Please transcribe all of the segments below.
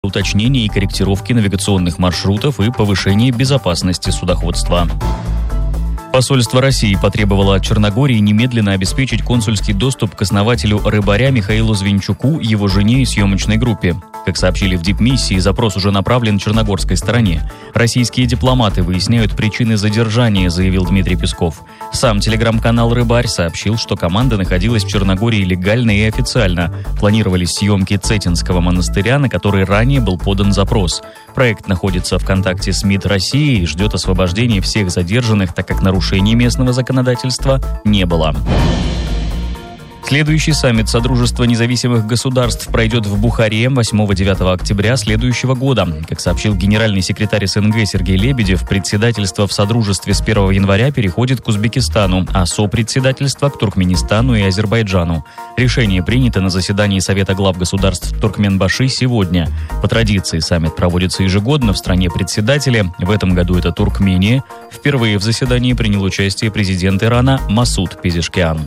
уточнения и корректировки навигационных маршрутов и повышения безопасности судоходства. Посольство России потребовало от Черногории немедленно обеспечить консульский доступ к основателю «Рыбаря» Михаилу Звинчуку, его жене и съемочной группе. Как сообщили в дипмиссии, запрос уже направлен черногорской стороне. Российские дипломаты выясняют причины задержания, заявил Дмитрий Песков. Сам телеграм-канал «Рыбарь» сообщил, что команда находилась в Черногории легально и официально. Планировались съемки Цетинского монастыря, на который ранее был подан запрос. Проект находится в контакте с МИД России и ждет освобождения всех задержанных, так как нарушений местного законодательства не было. Следующий саммит Содружества независимых государств пройдет в Бухаре 8-9 октября следующего года. Как сообщил генеральный секретарь СНГ Сергей Лебедев, председательство в Содружестве с 1 января переходит к Узбекистану, а сопредседательство к Туркменистану и Азербайджану. Решение принято на заседании Совета глав государств Туркменбаши сегодня. По традиции саммит проводится ежегодно в стране председателя. В этом году это Туркмения. Впервые в заседании принял участие президент Ирана Масуд Пезешкиан.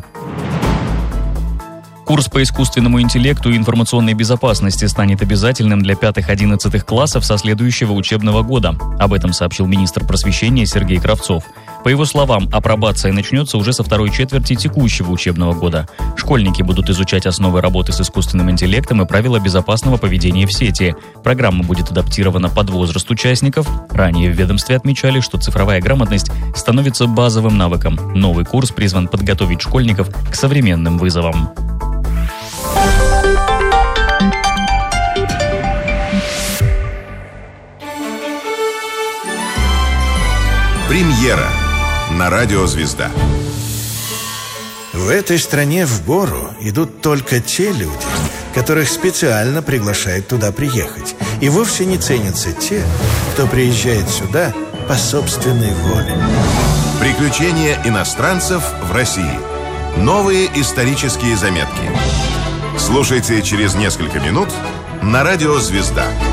Курс по искусственному интеллекту и информационной безопасности станет обязательным для 5-11 классов со следующего учебного года. Об этом сообщил министр просвещения Сергей Кравцов. По его словам, апробация начнется уже со второй четверти текущего учебного года. Школьники будут изучать основы работы с искусственным интеллектом и правила безопасного поведения в сети. Программа будет адаптирована под возраст участников. Ранее в ведомстве отмечали, что цифровая грамотность становится базовым навыком. Новый курс призван подготовить школьников к современным вызовам. Премьера на радио «Звезда». В этой стране в гору идут только те люди, которых специально приглашают туда приехать. И вовсе не ценятся те, кто приезжает сюда по собственной воле. Приключения иностранцев в России. Новые исторические заметки. Слушайте через несколько минут на радио «Звезда».